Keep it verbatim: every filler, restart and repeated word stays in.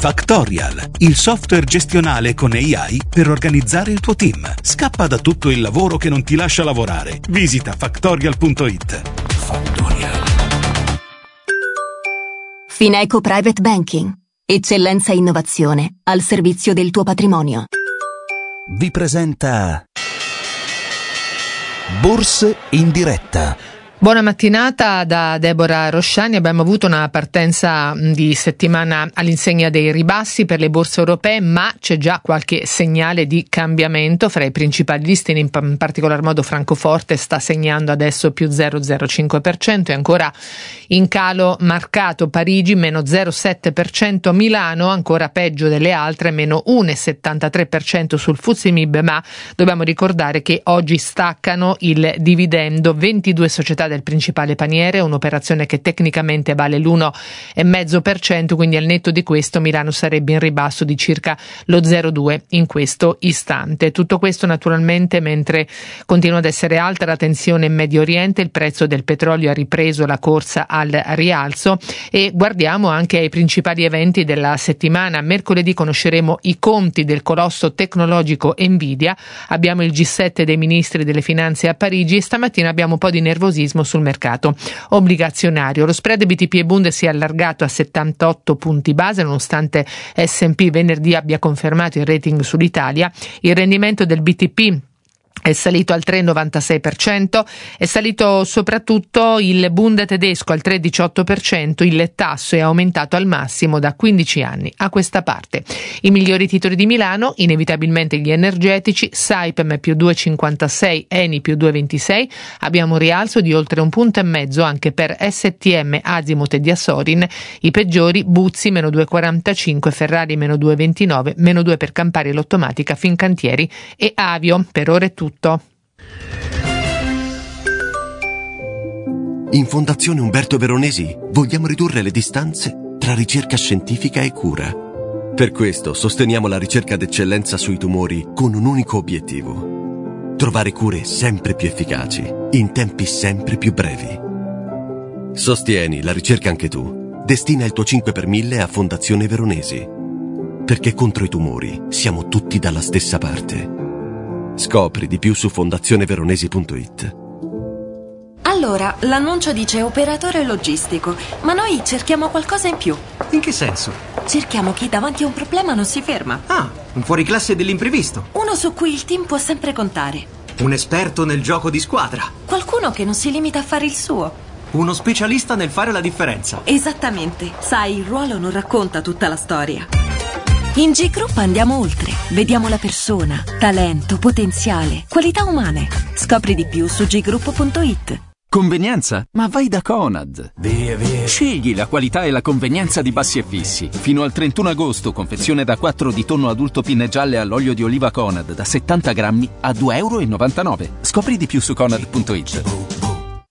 Factorial, il software gestionale con A I per organizzare il tuo team. Scappa da tutto il lavoro che non ti lascia lavorare. Visita factorial punto it. Factorial. Fineco Private Banking. Eccellenza e innovazione al servizio del tuo patrimonio. Vi presenta Borse in diretta. Buona mattinata da Deborah Rosciani. Abbiamo avuto una partenza di settimana all'insegna dei ribassi per le borse europee, ma c'è già qualche segnale di cambiamento fra i principali listini, in, in particolar modo Francoforte sta segnando adesso più zero virgola zero cinque per cento e ancora in calo marcato Parigi meno zero virgola sette per cento, Milano ancora peggio delle altre meno uno virgola settantatré per cento sul F T S E Mib, ma dobbiamo ricordare che oggi staccano il dividendo ventidue società del principale paniere, un'operazione che tecnicamente vale l'uno virgola cinque per cento, quindi al netto di questo Milano sarebbe in ribasso di circa lo zero virgola due in questo istante. Tutto questo naturalmente mentre continua ad essere alta la tensione in Medio Oriente, il prezzo del petrolio ha ripreso la corsa al rialzo e guardiamo anche ai principali eventi della settimana. Mercoledì conosceremo i conti del colosso tecnologico Nvidia, abbiamo il G sette dei ministri delle finanze a Parigi e stamattina abbiamo un po' di nervosismo sul mercato obbligazionario. Lo spread B T P e Bund si è allargato a settantotto punti base nonostante S and P venerdì abbia confermato il rating sull'Italia. Il rendimento del B T P è salito al tre virgola novantasei per cento, è salito soprattutto il Bund tedesco al tre virgola diciotto per cento, il tasso è aumentato al massimo da quindici anni a questa parte. I migliori titoli di Milano, inevitabilmente gli energetici, Saipem più due virgola cinquantasei, Eni più due virgola ventisei, abbiamo un rialzo di oltre un punto e mezzo anche per S T M, Azimut e Diasorin, i peggiori Buzzi meno due virgola quarantacinque, Ferrari meno due virgola ventinove, meno due per Campari e Lottomatica, Fincantieri e Avio. Per ora è tutto. In Fondazione Umberto Veronesi vogliamo ridurre le distanze tra ricerca scientifica e cura. Per questo sosteniamo la ricerca d'eccellenza sui tumori con un unico obiettivo: trovare cure sempre più efficaci, in tempi sempre più brevi. Sostieni la ricerca anche tu. Destina il tuo cinque per mille a Fondazione Veronesi. Perché contro i tumori siamo tutti dalla stessa parte. Scopri di più su fondazione veronesi punto it. Allora, l'annuncio dice operatore logistico, ma noi cerchiamo qualcosa in più. In che senso? Cerchiamo chi davanti a un problema non si ferma. Ah, un fuoriclasse dell'imprevisto. Uno su cui il team può sempre contare. Un esperto nel gioco di squadra. Qualcuno che non si limita a fare il suo. Uno specialista nel fare la differenza. Esattamente. Sai, il ruolo non racconta tutta la storia. In G Group andiamo oltre. Vediamo la persona, talento, potenziale, qualità umane. Scopri di più su g group punto it. Convenienza? Ma vai da Conad. Via, via. Scegli la qualità e la convenienza di Bassi e Fissi. Fino al trentuno agosto, confezione da quattro di tonno adulto pinne gialle all'olio di oliva Conad da settanta grammi a due virgola novantanove euro. Scopri di più su conad punto it.